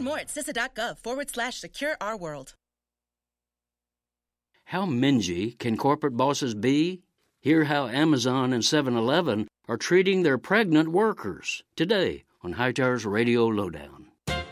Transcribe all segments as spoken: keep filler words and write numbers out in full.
Learn more at C I S A.gov forward slash secure our world. How mingy can corporate bosses be? Hear how Amazon and seven eleven are treating their pregnant workers today on Hightower's Radio Lowdown.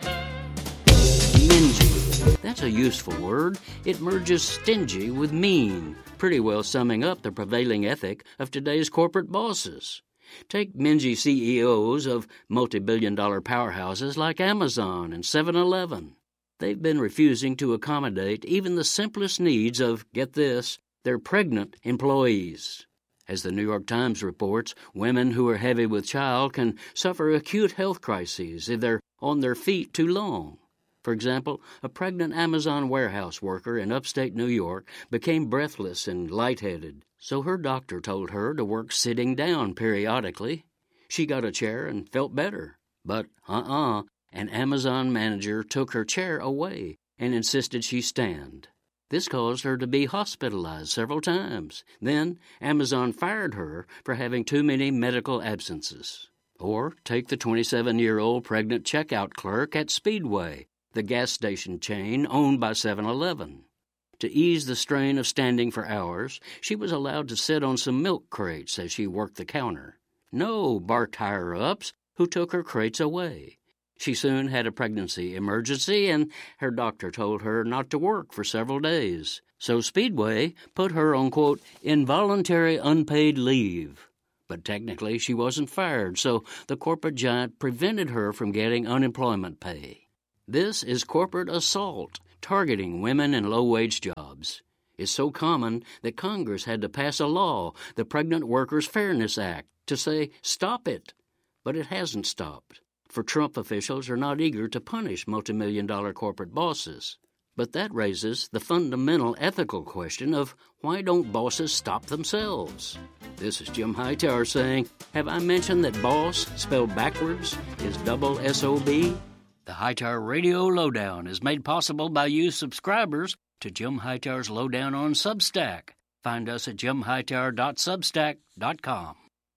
Mingy. That's a useful word. It merges stingy with mean, pretty well summing up the prevailing ethic of today's corporate bosses. Take mingy C E Os of multi-billion dollar powerhouses like Amazon and seven eleven. They've been refusing to accommodate even the simplest needs of, get this, their pregnant employees. As the New York Times reports, women who are heavy with child can suffer acute health crises if they're on their feet too long. For example, a pregnant Amazon warehouse worker in upstate New York became breathless and lightheaded, so her doctor told her to work sitting down periodically. She got a chair and felt better. But, uh-uh, an Amazon manager took her chair away and insisted she stand. This caused her to be hospitalized several times. Then Amazon fired her for having too many medical absences. Or take the twenty-seven-year-old pregnant checkout clerk at Speedway, the gas station chain owned by seven eleven. To ease the strain of standing for hours, she was allowed to sit on some milk crates as she worked the counter. No, barked higher-ups, who took her crates away. She soon had a pregnancy emergency, and her doctor told her not to work for several days. So Speedway put her on, quote, involuntary unpaid leave. But technically she wasn't fired, so the corporate giant prevented her from getting unemployment pay. This is corporate assault, targeting women in low-wage jobs. It's so common that Congress had to pass a law, the Pregnant Workers Fairness Act, to say, stop it. But it hasn't stopped. For Trump officials are not eager to punish multimillion dollar corporate bosses. But that raises the fundamental ethical question of why don't bosses stop themselves? This is Jim Hightower saying, have I mentioned that boss, spelled backwards, is double S O B? The Hightower Radio Lowdown is made possible by you subscribers to Jim Hightower's Lowdown on Substack. Find us at jim hightower dot substack dot com.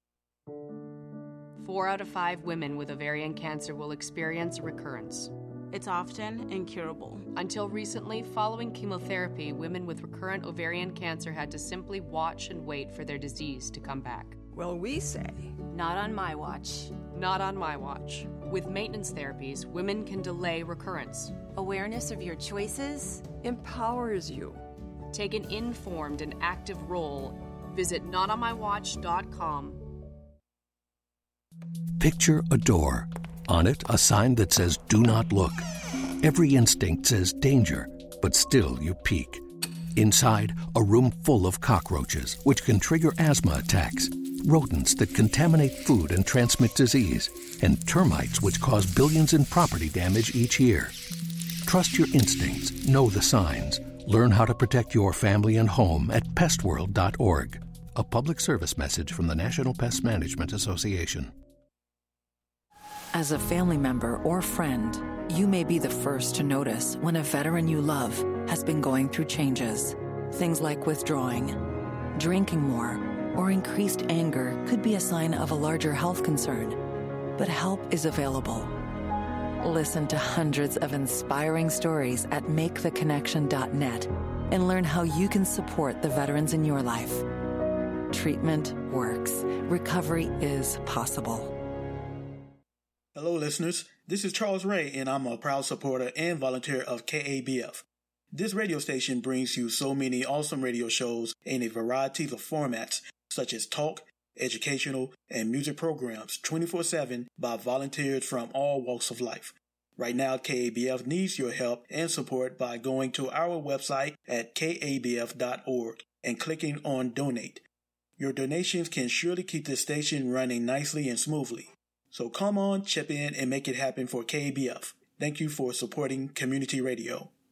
Four out of five women with ovarian cancer will experience a recurrence. It's often incurable. Until recently, following chemotherapy, women with recurrent ovarian cancer had to simply watch and wait for their disease to come back. Well, we say, not on my watch. Not on my watch. With maintenance therapies, women can delay recurrence. Awareness of your choices empowers you. Take an informed and active role. Visit not on my watch dot com. Picture a door. On it, a sign that says, do not look. Every instinct says danger, but still you peek. Inside, a room full of cockroaches, which can trigger asthma attacks, rodents that contaminate food and transmit disease, and termites which cause billions in property damage each year. Trust your instincts, know the signs. Learn how to protect your family and home at pest world dot org. A public service message from the National Pest Management Association. As a family member or friend, you may be the first to notice when a veteran you love has been going through changes. Things like withdrawing, drinking more, or increased anger could be a sign of a larger health concern. But help is available. Listen to hundreds of inspiring stories at make the connection dot net and learn how you can support the veterans in your life. Treatment works. Recovery is possible. Hello, listeners. This is Charles Ray, and I'm a proud supporter and volunteer of K A B F. This radio station brings you so many awesome radio shows in a variety of formats, such as talk, educational, and music programs twenty-four seven by volunteers from all walks of life. Right now, K A B F needs your help and support by going to our website at k a b f dot org and clicking on Donate. Your donations can surely keep this station running nicely and smoothly. So come on, chip in and make it happen for K A B F. Thank you for supporting community radio.